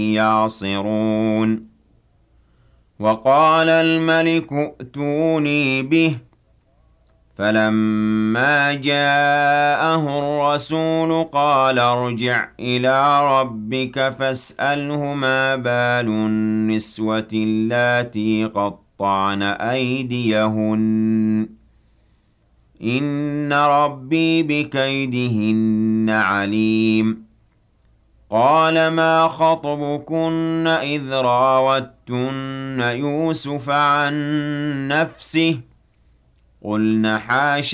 يعصرون وقال الملك ائتوني به فلما جاءه الرسول قال ارجع إلى ربك فاسأله ما بال النسوة اللاتي قطعن أيديهن إن ربي بكيدهن عليم قال ما خطبكن إذ راوتن يوسف عن نفسه قلن حاش